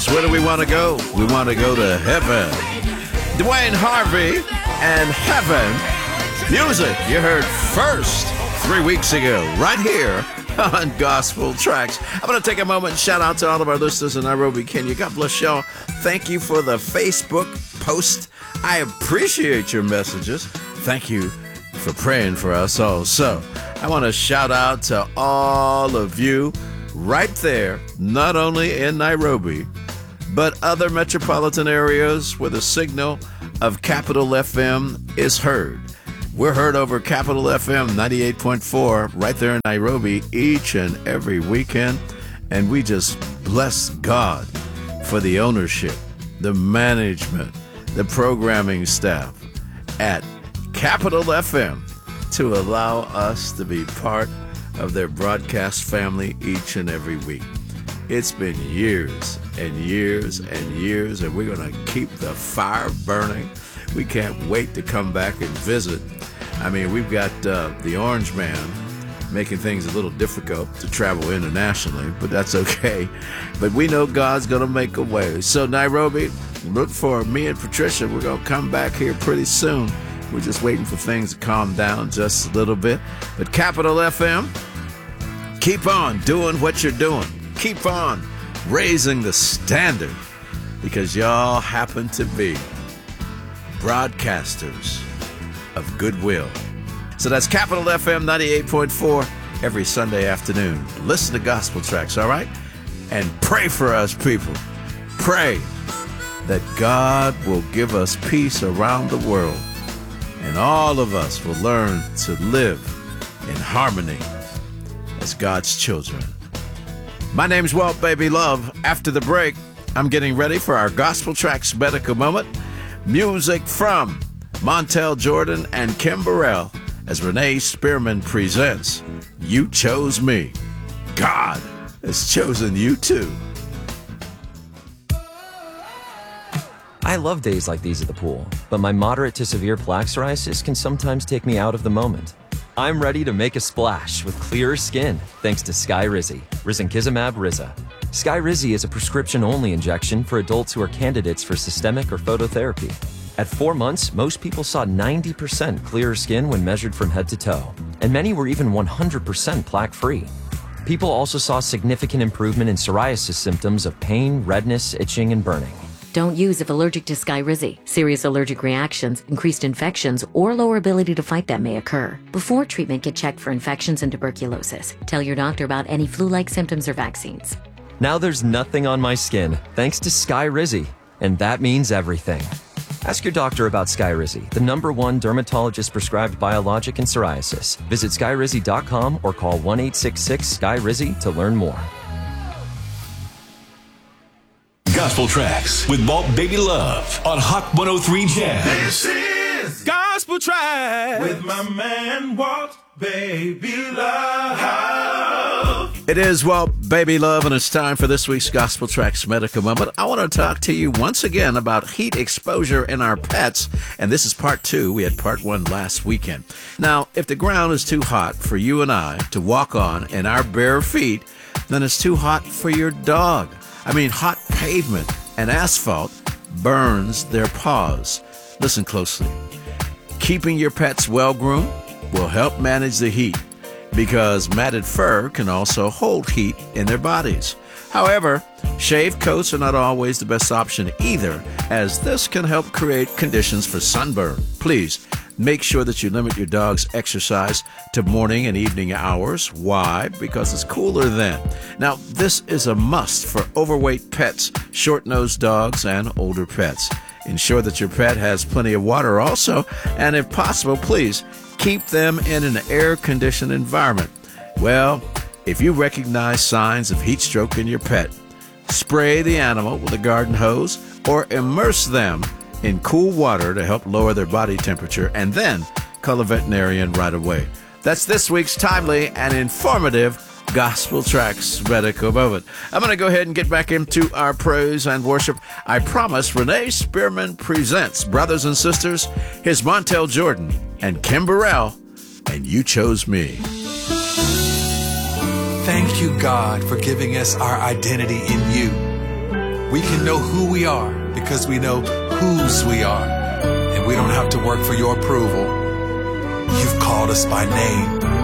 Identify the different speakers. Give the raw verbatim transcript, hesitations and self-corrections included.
Speaker 1: praise. Where do we want to go? We want to go to heaven. Dwayne Harvey and Heaven. Music you heard first three weeks ago right here on Gospel Tracks. I'm going to take a moment and shout out to all of our listeners in Nairobi, Kenya. God bless y'all. Thank you for the Facebook post. I appreciate your messages. Thank you for praying for us all. So I want to shout out to all of you right there, not only in Nairobi, but other metropolitan areas where the signal of Capital F M is heard. We're heard over Capital F M ninety-eight point four right there in Nairobi each and every weekend. And we just bless God for the ownership, the management, the programming staff at Capital F M to allow us to be part of their broadcast family each and every week. It's been years and years and years, and we're going to keep the fire burning. We can't wait to come back and visit. I mean, we've got uh, the Orange Man making things a little difficult to travel internationally, but that's okay. But we know God's going to make a way. So Nairobi, look for me and Patricia. We're going to come back here pretty soon. We're just waiting for things to calm down just a little bit. But Capital F M, keep on doing what you're doing. Keep on raising the standard, because y'all happen to be broadcasters of goodwill. So that's Capital F M ninety-eight point four every Sunday afternoon. Listen to Gospel Tracks, all right? And pray for us, people. Pray that God will give us peace around the world, and all of us will learn to live in harmony as God's children. My name's Walt Baby Love. After the break, I'm getting ready for our Gospel Tracks Medical Moment. Music from Montel Jordan and Kim Burrell as Renee Spearman presents You Chose Me. God has chosen you too.
Speaker 2: I love days like these at the pool, but my moderate to severe plaque psoriasis can sometimes take me out of the moment. I'm ready to make a splash with clearer skin thanks to Skyrizi, risankizumab Riza. Skyrizi is a prescription-only injection for adults who are candidates for systemic or phototherapy. At four months, most people saw ninety percent clearer skin when measured from head to toe, and many were even one hundred percent plaque-free. People also saw significant improvement in psoriasis symptoms of pain, redness, itching, and burning.
Speaker 3: Don't use if allergic to Skyrizi. Serious allergic reactions, increased infections, or lower ability to fight them may occur. Before treatment, get checked for infections and tuberculosis. Tell your doctor about any flu-like symptoms or vaccines.
Speaker 2: Now there's nothing on my skin thanks to Skyrizi, and that means everything. Ask your doctor about Skyrizi, the number one dermatologist-prescribed biologic in psoriasis. Visit skyrizi dot com or call one eight six six Skyrizi to learn more.
Speaker 4: Gospel Tracks with Walt Baby Love on Hot one oh three Jam.
Speaker 5: This is Gospel Tracks with my man Walt Baby Love.
Speaker 1: It is Walt Baby Love, and it's time for this week's Gospel Tracks Medical Moment. I want to talk to you once again about heat exposure in our pets, and this is part two. We had part one last weekend. Now, if the ground is too hot for you and I to walk on in our bare feet, then it's too hot for your dog. I mean, hot pavement and asphalt burns their paws. Listen closely. Keeping your pets well-groomed will help manage the heat, because matted fur can also hold heat in their bodies. However, shaved coats are not always the best option either, as this can help create conditions for sunburn. Please make sure that you limit your dog's exercise to morning and evening hours. Why? Because it's cooler then. Now, this is a must for overweight pets, short-nosed dogs, and older pets. Ensure that your pet has plenty of water also, and if possible, please keep them in an air-conditioned environment. Well, if you recognize signs of heat stroke in your pet, spray the animal with a garden hose or immerse them in cool water to help lower their body temperature, and then call a veterinarian right away. That's this week's timely and informative Gospel Tracks Medical Moment. I'm going to go ahead and get back into our praise and worship. I promise Renee Spearman presents, brothers and sisters, here's Montel Jordan and Kim Burrell, and You Chose Me.
Speaker 6: Thank you, God, for giving us our identity in you. We can know who we are because we know whose we are. And we don't have to work for your approval. You've called us by name.